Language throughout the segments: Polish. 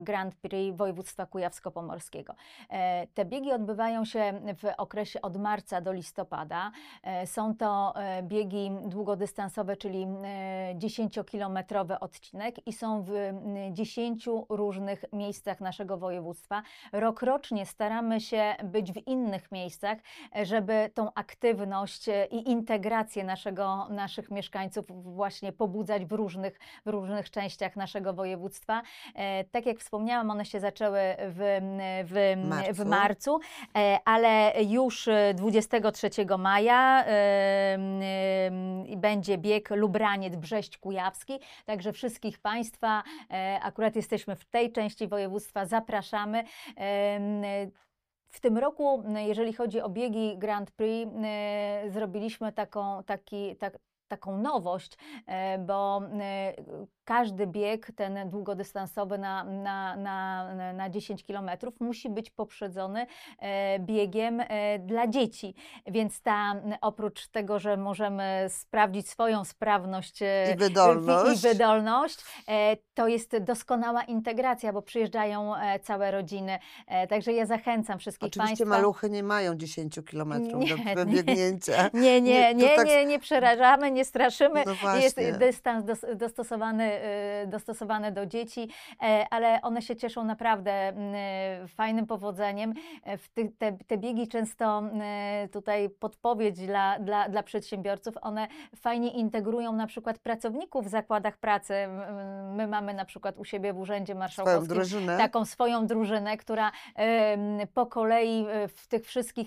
Grand Prix województwa kujawsko-pomorskiego. Te biegi odbywają się w okresie od marca do listopada. Są to biegi długodystansowe, czyli 10-kilometrowy odcinek i są w 10 różnych miejscach naszego województwa. Rokrocznie staramy się być w innych miejscach, żeby tą aktywność i integrację naszych mieszkańców właśnie pobudzać w różnych częściach naszego województwa. Tak jak wspomniałam, one się zaczęły w marcu, ale już 23 maja będzie bieg Lubraniec-Brześć Kujawski, także wszystkich Państwa, akurat jesteśmy w tej części województwa, zapraszamy. W tym roku, jeżeli chodzi o biegi Grand Prix, zrobiliśmy taką nowość, bo każdy bieg, ten długodystansowy na 10 km musi być poprzedzony biegiem dla dzieci. Więc oprócz tego, że możemy sprawdzić swoją sprawność i wydolność, to jest doskonała integracja, bo przyjeżdżają całe rodziny. Także ja zachęcam wszystkich Państwa. Oczywiście maluchy nie mają 10 km do przebiegnięcia. Nie przerażamy, nie straszymy. No jest dystans dostosowany do dzieci, ale one się cieszą naprawdę fajnym powodzeniem. Te biegi często, tutaj podpowiedź dla przedsiębiorców, one fajnie integrują na przykład pracowników w zakładach pracy. My mamy na przykład u siebie w Urzędzie Marszałkowskim taką swoją drużynę, która po kolei w tych wszystkich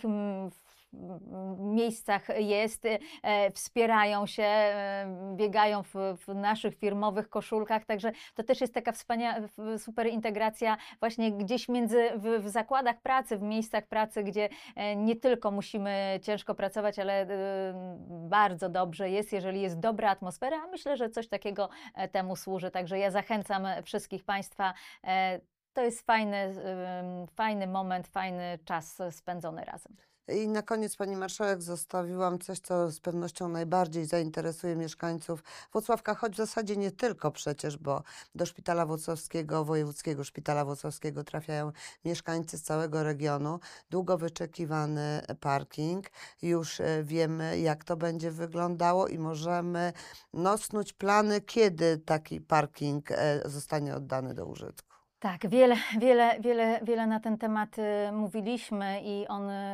miejscach jest, wspierają się, biegają w naszych firmowych koszulkach, także to też jest taka super integracja właśnie gdzieś w zakładach pracy, w miejscach pracy, gdzie nie tylko musimy ciężko pracować, ale bardzo dobrze jest, jeżeli jest dobra atmosfera, a myślę, że coś takiego temu służy, także ja zachęcam wszystkich Państwa. To jest fajny moment, fajny czas spędzony razem. I na koniec, Pani Marszałek, zostawiłam coś, co z pewnością najbardziej zainteresuje mieszkańców Włocławka, choć w zasadzie nie tylko przecież, bo do Szpitala Włocławskiego, Wojewódzkiego Szpitala Włocławskiego trafiają mieszkańcy z całego regionu. Długo wyczekiwany parking. Już wiemy, jak to będzie wyglądało i możemy snuć plany, kiedy taki parking zostanie oddany do użytku. Tak, wiele na ten temat mówiliśmy i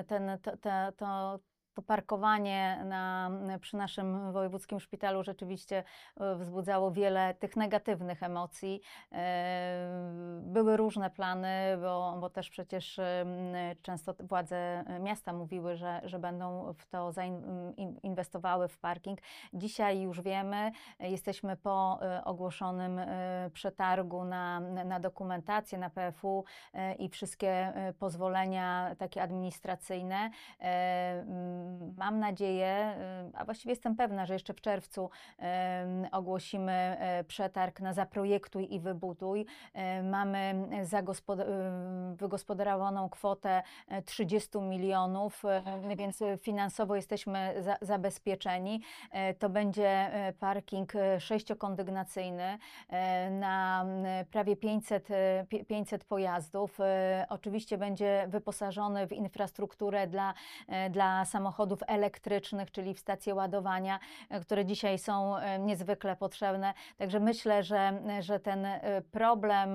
to parkowanie przy naszym wojewódzkim szpitalu rzeczywiście wzbudzało wiele tych negatywnych emocji. Były różne plany, bo też przecież często władze miasta mówiły, że będą w to inwestowały w parking. Dzisiaj już wiemy, jesteśmy po ogłoszonym przetargu na dokumentację, na PFU i wszystkie pozwolenia takie administracyjne. Mam nadzieję, a właściwie jestem pewna, że jeszcze w czerwcu ogłosimy przetarg na Zaprojektuj i Wybuduj. Mamy wygospodarowaną kwotę 30 milionów, więc finansowo jesteśmy zabezpieczeni. To będzie parking 6-kondygnacyjny na prawie 500 pojazdów. Oczywiście będzie wyposażony w infrastrukturę dla samochodów elektrycznych, czyli w stacje ładowania, które dzisiaj są niezwykle potrzebne. Także myślę, że ten problem,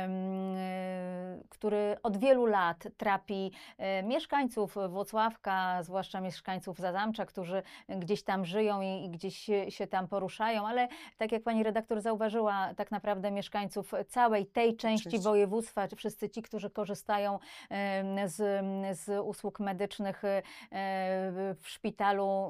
który od wielu lat trapi mieszkańców Włocławka, zwłaszcza mieszkańców Zazamcza, którzy gdzieś tam żyją i gdzieś się tam poruszają, ale tak jak pani redaktor zauważyła, tak naprawdę mieszkańców całej tej części województwa, wszyscy ci, którzy korzystają z usług medycznych w szpitalu,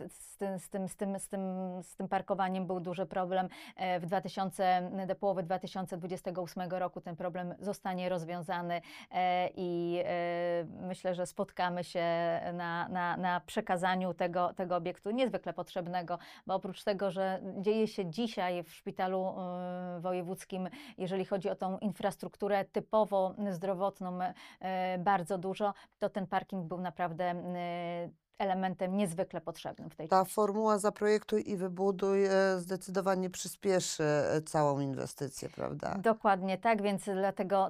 z tym parkowaniem był duży problem. Do połowy 2028 roku ten problem zostanie rozwiązany i myślę, że spotkamy się na przekazaniu tego obiektu niezwykle potrzebnego, bo oprócz tego, że dzieje się dzisiaj w szpitalu wojewódzkim, jeżeli chodzi o tą infrastrukturę typowo zdrowotną, bardzo dużo, to ten parking był naprawdę elementem niezwykle potrzebnym w tej Ta części. formuła zaprojektuj i wybuduj zdecydowanie przyspieszy całą inwestycję, prawda? Dokładnie tak, więc dlatego